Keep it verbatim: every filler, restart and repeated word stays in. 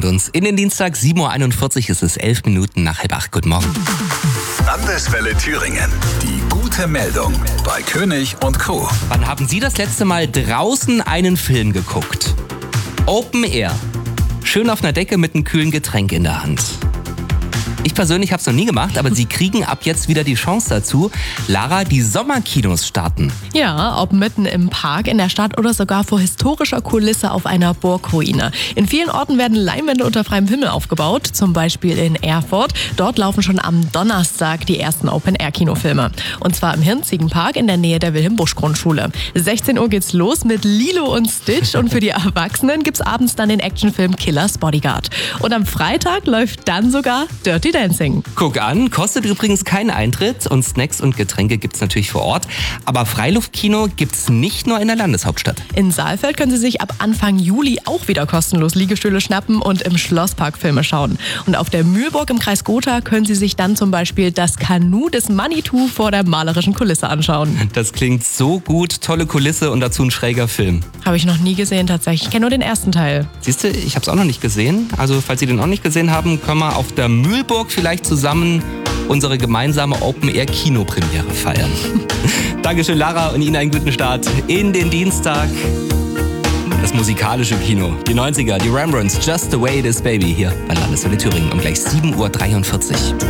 mit uns in den Dienstag. sieben Uhr einundvierzig ist es, elf Minuten nach halb acht. Guten Morgen. Landeswelle Thüringen. Die gute Meldung bei König und Co. Wann haben Sie das letzte Mal draußen einen Film geguckt? Open Air. Schön auf einer Decke mit einem kühlen Getränk in der Hand. Ich persönlich habe es noch nie gemacht, aber Sie kriegen ab jetzt wieder die Chance dazu. Lara, die Sommerkinos starten. Ja, ob mitten im Park, in der Stadt oder sogar vor historischer Kulisse auf einer Burgruine. In vielen Orten werden Leinwände unter freiem Himmel aufgebaut, zum Beispiel in Erfurt. Dort laufen schon am Donnerstag die ersten Open-Air-Kinofilme. Und zwar im Hirnziegenpark in der Nähe der Wilhelm-Busch-Grundschule. sechzehn Uhr geht's los mit Lilo und Stitch und für die Erwachsenen gibt's abends dann den Actionfilm Killers Bodyguard. Und am Freitag läuft dann sogar Dirty Dancing. Guck an, kostet übrigens keinen Eintritt und Snacks und Getränke gibt's natürlich vor Ort. Aber Freiluftkino gibt's nicht nur in der Landeshauptstadt. In Saalfeld können Sie sich ab Anfang Juli auch wieder kostenlos Liegestühle schnappen und im Schlosspark Filme schauen. Und auf der Mühlburg im Kreis Gotha können Sie sich dann zum Beispiel das Kanu des Manitou vor der malerischen Kulisse anschauen. Das klingt so gut, tolle Kulisse und dazu ein schräger Film. Habe ich noch nie gesehen tatsächlich. Ich kenne nur den ersten Teil. Siehst du, ich habe es auch noch nicht gesehen. Also falls Sie den auch nicht gesehen haben, können wir auf der Mühlburg vielleicht zusammen unsere gemeinsame Open-Air-Kinopremiere feiern. Dankeschön, Lara, und Ihnen einen guten Start in den Dienstag. Das musikalische Kino, die neunziger, die Rembrandts, Just the Way It Is, Baby, hier bei Landeswelle Thüringen um gleich sieben Uhr dreiundvierzig.